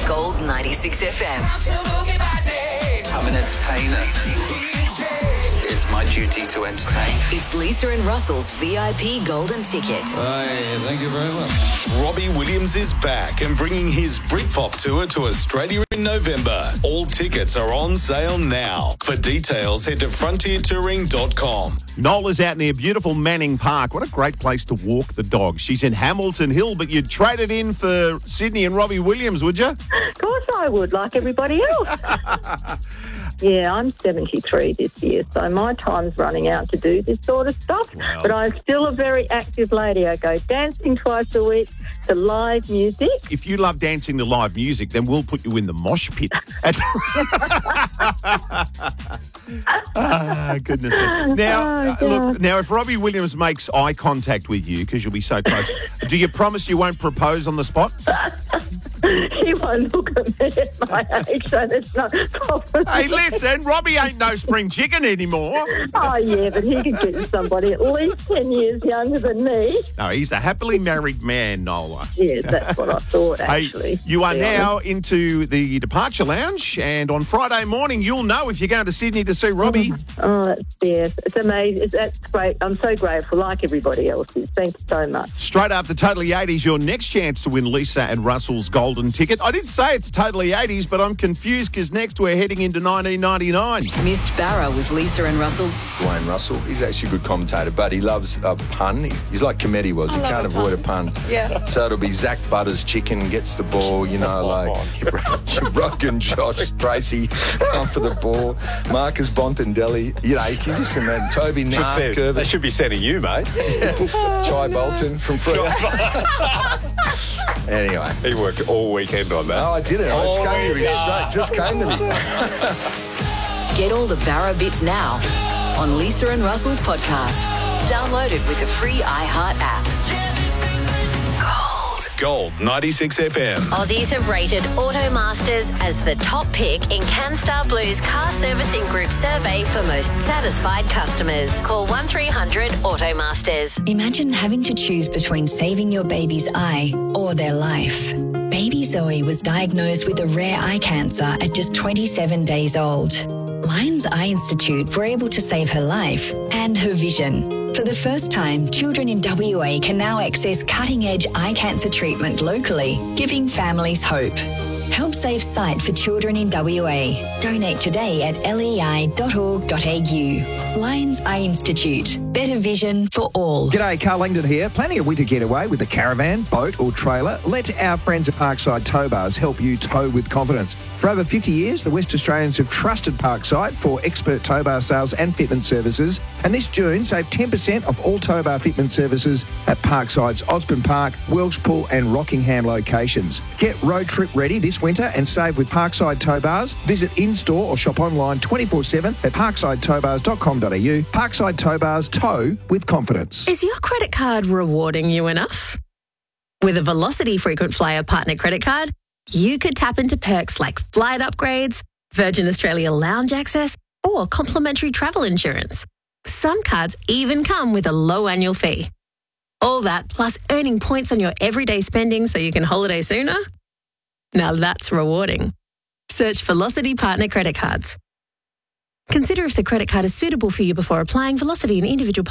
Gold 96 FM. I'm an entertainer. It's my duty to entertain. It's Lisa and Russell's VIP Golden Ticket. Hey, thank you very much. Robbie Williams is back and bringing his Britpop tour to Australia in November. All tickets are on sale now. For details, head to frontiertouring.com. Nola's out near beautiful Manning Park. What a great place to walk the dog. She's in Hamilton Hill, but you'd trade it in for Sydney and Robbie Williams, would you? Of course I would, like everybody else. Yeah, I'm 73 this year, so my time's running out to do this sort of stuff. Wow. But I'm still a very active lady. I go dancing twice a week to live music. If you love dancing to live music, then we'll put you in the mosh pit. Goodness. Now, look, now, if Robbie Williams makes eye contact with you, because you'll be so close, do you promise you won't propose on the spot? He won't look at me at my age, so there's no problem. Hey, listen, Robbie ain't no spring chicken anymore. Oh, yeah, but he could get you somebody at least 10 years younger than me. No, he's a happily married man, Nola. Yeah, that's what I thought, actually. Hey, you are now into the departure lounge, and on Friday morning, you'll know if you're going to Sydney to see Robbie. Oh, it's amazing. That's great. I'm so grateful, like everybody else is. Thank you so much. Straight after Totally 80s, your next chance to win Lisa and Russell's Golden Ticket. I did say it's Totally 80s, but I'm confused because next we're heading into 1999. Missed Barra with Lisa and Russell. Dwayne Russell, he's actually a good commentator, but he loves a pun. He's like Cometti was. He can't avoid a pun. Yeah. So it'll be Zach Butters chicken gets the ball, Rogan, Josh, Tracy come for the ball, Marcus Bontendelli, you can just imagine Toby Nark, they should be sending you, mate. Chai Bolton from Free. Anyway. He worked all weekend on that. No, I didn't. I just came to me. Get all the Barra bits now on Lisa and Russell's podcast. Download it with the free iHeart app. Gold 96 FM. Aussies have rated Automasters as the top pick in CanStar Blue's car servicing group survey for most satisfied customers. Call 1300 Automasters. Imagine having to choose between saving your baby's eye or their life. Baby Zoe was diagnosed with a rare eye cancer at just 27 days old. Lions Eye Institute were able to save her life and her vision. For the first time, children in WA can now access cutting-edge eye cancer treatment locally, giving families hope. Help save sight for children in WA. Donate today at lei.org.au. Lions Eye Institute. Better vision for all. G'day, Carl Langdon here. Planning a winter getaway with a caravan, boat or trailer? Let our friends at Parkside Tow Bars help you tow with confidence. For over 50 years, the West Australians have trusted Parkside for expert tow bar sales and fitment services. And this June, save 10% off all tow bar fitment services at Parkside's Osborne Park, Welshpool and Rockingham locations. Get road trip ready this winter and save with Parkside Tow Bars. Visit in-store or shop online 24/7 at parksideTowBars.com.au. Parkside Tow Bars, tow with confidence. Is your credit card rewarding you enough? With a Velocity Frequent Flyer Partner credit card, you could tap into perks like flight upgrades, Virgin Australia lounge access, or complimentary travel insurance. Some cards even come with a low annual fee. All that plus earning points on your everyday spending so you can holiday sooner? Now that's rewarding. Search Velocity Partner credit cards. Consider if the credit card is suitable for you before applying. Velocity and individual